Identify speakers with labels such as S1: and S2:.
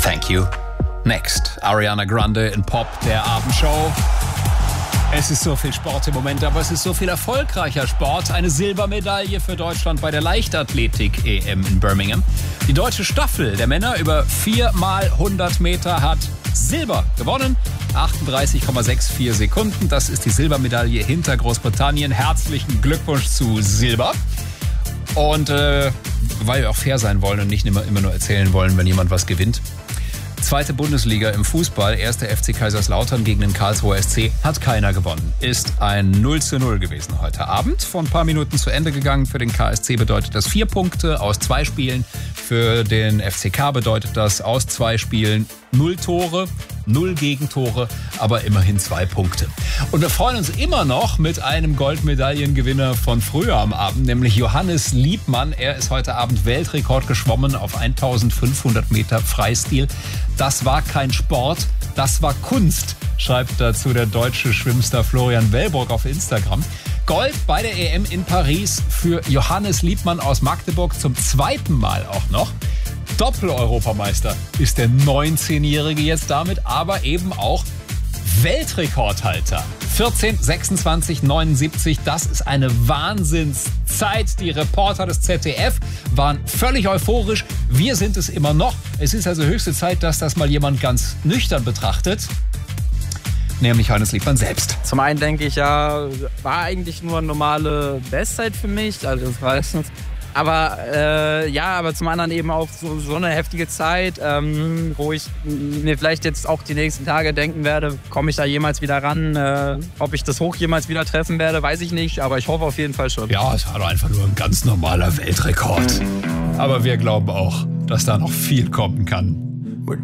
S1: Thank you. Next, Ariana Grande in Pop, der Abendshow. Es ist so viel Sport im Moment, aber es ist so viel erfolgreicher Sport. Eine Silbermedaille für Deutschland bei der Leichtathletik-EM in Birmingham. Die deutsche Staffel der Männer über 4x100 Meter hat Silber gewonnen. 38,64 Sekunden. Das ist die Silbermedaille hinter Großbritannien. Herzlichen Glückwunsch zu Silber. Und weil wir auch fair sein wollen und nicht immer nur erzählen wollen, wenn jemand was gewinnt. Zweite Bundesliga im Fußball, erster FC Kaiserslautern gegen den Karlsruher SC, hat keiner gewonnen. Ist ein 0:0 gewesen heute Abend. Vor ein paar Minuten zu Ende gegangen. Für den KSC bedeutet das 4 Punkte aus 2 Spielen. Für den FCK bedeutet das aus 2 Spielen 0 Tore, 0 Gegentore, aber immerhin 2 Punkte. Und wir freuen uns immer noch mit einem Goldmedaillengewinner von früher am Abend, nämlich Johannes Liebmann. Er ist heute Abend Weltrekord geschwommen auf 1500 Meter Freistil. Das war kein Sport, das war Kunst, schreibt dazu der deutsche Schwimmstar Florian Wellbrock auf Instagram. Gold bei der EM in Paris für Johannes Liebmann aus Magdeburg zum 2. Mal auch noch. Doppel-Europameister ist der 19-Jährige jetzt damit, aber eben auch Weltrekordhalter. 14, 26, 79, das ist eine Wahnsinnszeit. Die Reporter des ZDF waren völlig euphorisch. Wir sind es immer noch. Es ist also höchste Zeit, dass das mal jemand ganz nüchtern betrachtet. Nämlich Johannes Liebmann selbst.
S2: Zum einen denke ich, ja, war eigentlich nur eine normale Bestzeit für mich. Also das war aber zum anderen eben auch so eine heftige Zeit, wo ich mir vielleicht jetzt auch die nächsten Tage denken werde, komme ich da jemals wieder ran? Ob ich das Hoch jemals wieder treffen werde, weiß ich nicht, aber ich hoffe auf jeden Fall schon.
S1: Ja, es war doch einfach nur ein ganz normaler Weltrekord. Aber wir glauben auch, dass da noch viel kommen kann.